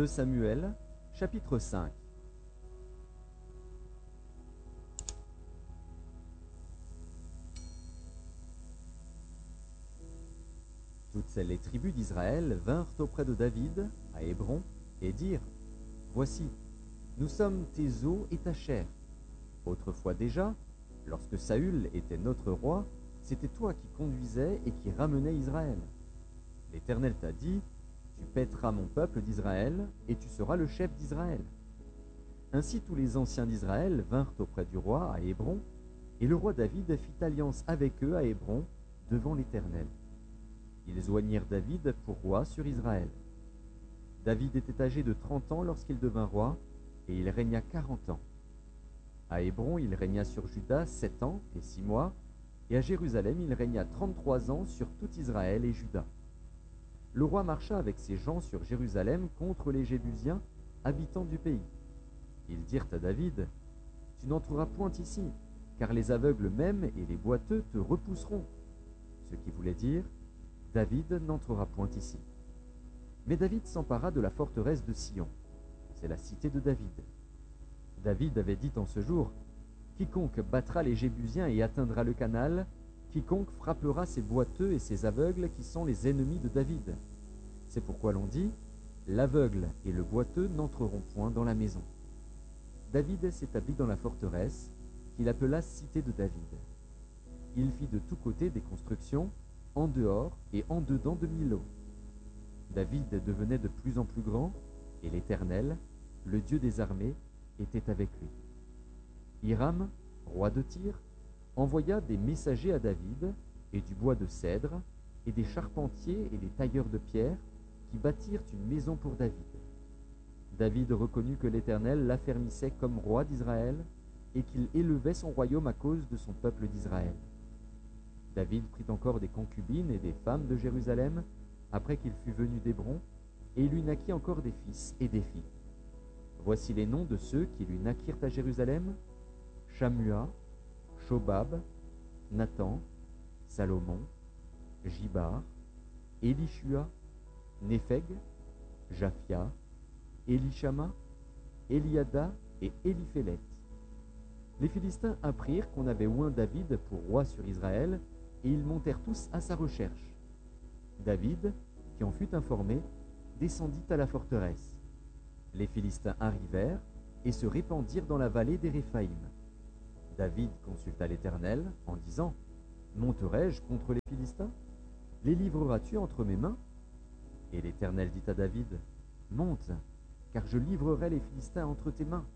2 Samuel, chapitre 5. Toutes les tribus d'Israël vinrent auprès de David, à Hébron, et dirent: Voici, nous sommes tes os et ta chair. Autrefois déjà, lorsque Saül était notre roi, c'était toi qui conduisais et qui ramenais Israël. L'Éternel t'a dit: Tu paîtras mon peuple d'Israël, et tu seras le chef d'Israël. Ainsi tous les anciens d'Israël vinrent auprès du roi à Hébron, et le roi David fit alliance avec eux à Hébron, devant l'Éternel. Ils oignirent David pour roi sur Israël. David était âgé de 30 ans lorsqu'il devint roi, et il régna 40 ans. À Hébron, il régna sur Juda 7 ans et 6 mois, et à Jérusalem, il régna 33 ans sur tout Israël et Juda. Le roi marcha avec ses gens sur Jérusalem contre les Jébusiens, habitants du pays. Ils dirent à David: Tu n'entreras point ici, car les aveugles même et les boiteux te repousseront. Ce qui voulait dire: David n'entrera point ici. Mais David s'empara de la forteresse de Sion. C'est la cité de David. David avait dit en ce jour: Quiconque battra les Jébusiens et atteindra le canal, quiconque frappera ces boiteux et ces aveugles qui sont les ennemis de David. C'est pourquoi l'on dit: L'aveugle et le boiteux n'entreront point dans la maison. David s'établit dans la forteresse, qu'il appela cité de David. Il fit de tous côtés des constructions, en dehors et en dedans de Millo. David devenait de plus en plus grand, et l'Éternel, le Dieu des armées, était avec lui. Hiram, roi de Tyr, envoya des messagers à David, et du bois de cèdre, et des charpentiers et des tailleurs de pierre, qui bâtirent une maison pour David. David reconnut que l'Éternel l'affermissait comme roi d'Israël, et qu'il élevait son royaume à cause de son peuple d'Israël. David prit encore des concubines et des femmes de Jérusalem, après qu'il fut venu d'Hébron, et il lui naquit encore des fils et des filles. Voici les noms de ceux qui lui naquirent à Jérusalem: Shammua, Shobab, Nathan, Salomon, Jibar, Élishua, Népheg, Japhia, Élishama, Eliada et Éliphélet. Les Philistins apprirent qu'on avait oint David pour roi sur Israël, et ils montèrent tous à sa recherche. David, qui en fut informé, descendit à la forteresse. Les Philistins arrivèrent et se répandirent dans la vallée des Réphaïm. David consulta l'Éternel en disant: Monterai-je contre les Philistins? Les livreras-tu entre mes mains? Et l'Éternel dit à David: Monte, car je livrerai les Philistins entre tes mains.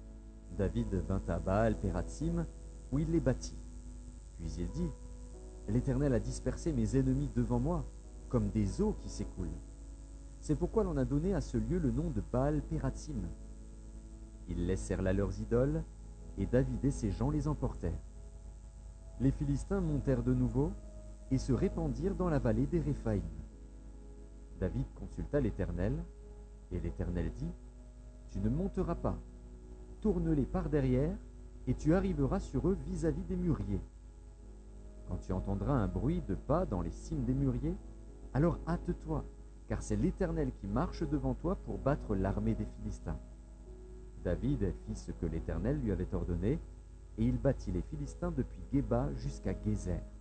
David vint à Baal-Pératsim, où il les battit. Puis il dit: L'Éternel a dispersé mes ennemis devant moi, comme des eaux qui s'écoulent. C'est pourquoi l'on a donné à ce lieu le nom de Baal-Pératsim. Ils laissèrent là leurs idoles, et David et ses gens les emportèrent. Les Philistins montèrent de nouveau, et se répandirent dans la vallée des Réphaïm. David consulta l'Éternel, et l'Éternel dit: Tu ne monteras pas, tourne-les par derrière, et tu arriveras sur eux vis-à-vis des mûriers. Quand tu entendras un bruit de pas dans les cimes des mûriers, alors hâte-toi, car c'est l'Éternel qui marche devant toi pour battre l'armée des Philistins. David fit ce que l'Éternel lui avait ordonné, et il battit les Philistins depuis Géba jusqu'à Gézer.